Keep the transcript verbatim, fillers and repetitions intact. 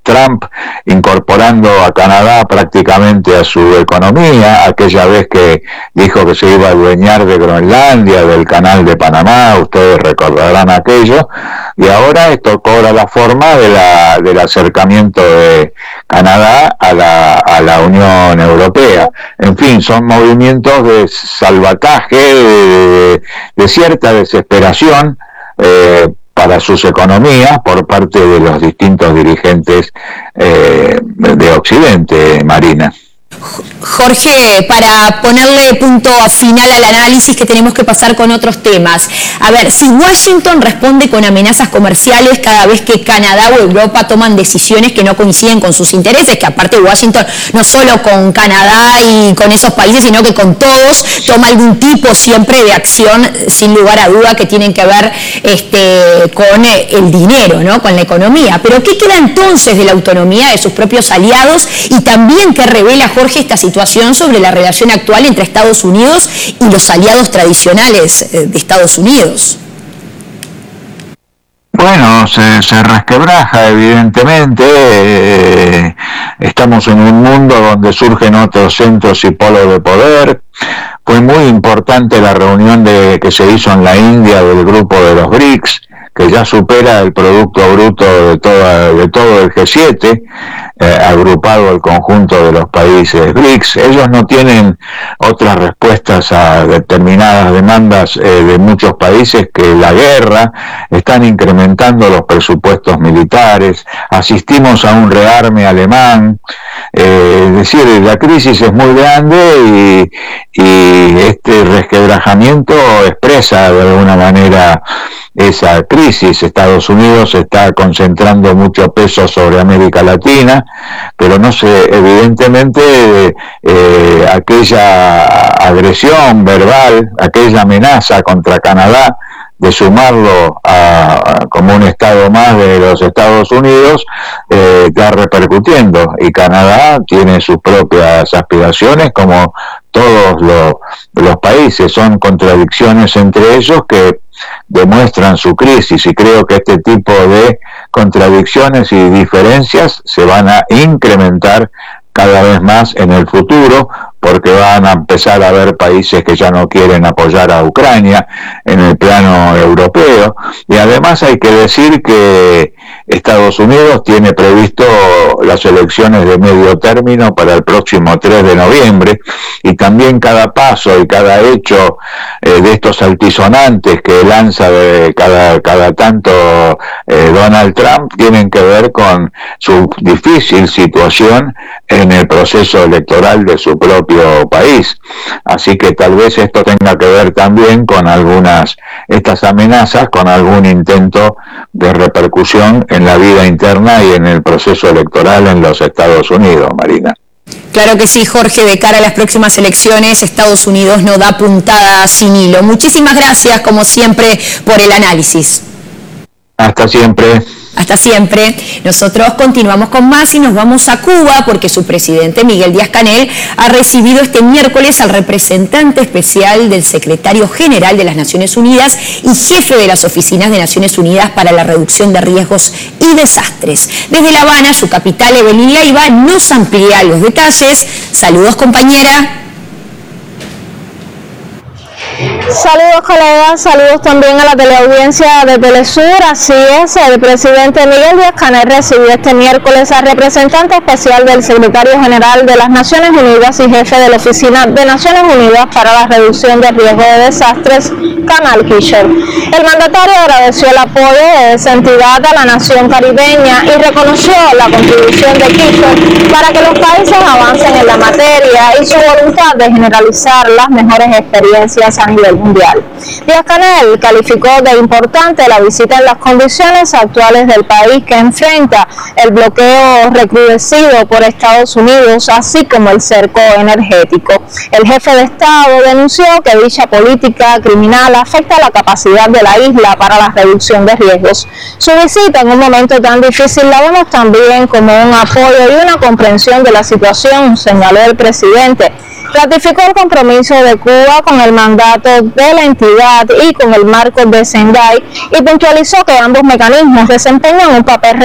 Trump incorporando a Canadá prácticamente a su economía, aquella vez que dijo que se iba a adueñar de Groenlandia, del canal de Panamá, ustedes recordarán aquello, y ahora esto cobra la forma de la, del acercamiento de Canadá a la, a la Unión Europea. En fin, son movimientos de salvataje, de, de cierta desesperación eh, para sus economías por parte de los distintos dirigentes eh, de Occidente, Marina. Jorge, para ponerle punto final al análisis, que tenemos que pasar con otros temas. A ver, si Washington responde con amenazas comerciales cada vez que Canadá o Europa toman decisiones que no coinciden con sus intereses, que aparte Washington no solo con Canadá y con esos países, sino que con todos toma algún tipo siempre de acción, sin lugar a duda, que tienen que ver este, con el dinero, ¿no? Con la economía. Pero ¿qué queda entonces de la autonomía de sus propios aliados? Y también, ¿qué revela, Jorge, esta situación sobre la relación actual entre Estados Unidos y los aliados tradicionales de Estados Unidos? Bueno, se, se resquebraja evidentemente, eh, estamos en un mundo donde surgen otros centros y polos de poder. Fue muy importante la reunión de, que se hizo en la India del grupo de los BRICS, que ya supera el Producto Bruto de, toda, de todo el G siete, eh, agrupado el conjunto de los países BRICS. Ellos no tienen otras respuestas a determinadas demandas eh, de muchos países que la guerra. Están incrementando los presupuestos militares, asistimos a un rearme alemán, eh, es decir, la crisis es muy grande y, y este resquebrajamiento expresa de alguna manera esa crisis. Estados Unidos está concentrando mucho peso sobre América Latina, pero no sé, evidentemente eh, aquella agresión verbal, aquella amenaza contra Canadá de sumarlo a, a como un estado más de los Estados Unidos, eh, está repercutiendo, y Canadá tiene sus propias aspiraciones como todos los, los países. Son contradicciones entre ellos que demuestran su crisis, y creo que este tipo de contradicciones y diferencias se van a incrementar cada vez más en el futuro, porque van a empezar a haber países que ya no quieren apoyar a Ucrania en el plano europeo. Y además hay que decir que Estados Unidos tiene previsto las elecciones de medio término para el próximo tres de noviembre, y también cada paso y cada hecho eh, de estos altisonantes que lanza de cada, cada tanto eh, Donald Trump tienen que ver con su difícil situación en el proceso electoral de su propio país. Así que tal vez esto tenga que ver también con algunas, estas amenazas, con algún intento de repercusión en la vida interna y en el proceso electoral en los Estados Unidos, Marina. Claro que sí, Jorge, de cara a las próximas elecciones, Estados Unidos no da puntada sin hilo. Muchísimas gracias, como siempre, por el análisis. Hasta siempre. Hasta siempre. Nosotros continuamos con más y nos vamos a Cuba, porque su presidente, Miguel Díaz-Canel, ha recibido este miércoles al representante especial del secretario general de las Naciones Unidas y jefe de las oficinas de Naciones Unidas para la reducción de riesgos y desastres. Desde La Habana, su capital, Evelyn Leiva, nos amplía los detalles. Saludos, compañera. Saludos, colegas, saludos también a la teleaudiencia de Telesur. Así es, el presidente Miguel Díaz-Canel recibió este miércoles al representante especial del secretario general de las Naciones Unidas y jefe de la Oficina de Naciones Unidas para la Reducción de Riesgo de Desastres, Kamal Kisher. El mandatario agradeció el apoyo de esa entidad a la nación caribeña y reconoció la contribución de Kisher para que los países avancen en la materia y su voluntad de generalizar las mejores experiencias a nivel mundial. Díaz-Canel calificó de importante la visita en las condiciones actuales del país que enfrenta el bloqueo recrudecido por Estados Unidos, así como el cerco energético. El jefe de Estado denunció que dicha política criminal afecta la capacidad de la isla para la reducción de riesgos. Su visita en un momento tan difícil la vemos también como un apoyo y una comprensión de la situación, señaló el presidente. Ratificó el compromiso de Cuba con el mandato de la entidad y con el marco de Sendai, y puntualizó que ambos mecanismos desempeñan un papel